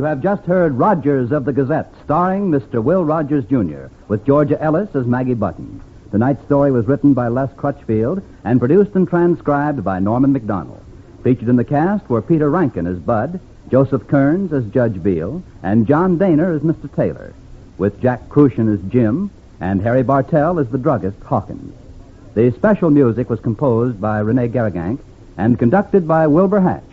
You have just heard Rogers of the Gazette, starring Mr. Will Rogers, Jr., with Georgia Ellis as Maggie Button. Tonight's story was written by Les Crutchfield and produced and transcribed by Norman McDonald. Featured in the cast were Peter Rankin as Bud, Joseph Kearns as Judge Beale, and John Daner as Mr. Taylor, with Jack Crucian as Jim and Harry Bartell as the druggist Hawkins. The special music was composed by Rene Garrigank and conducted by Wilbur Hatch.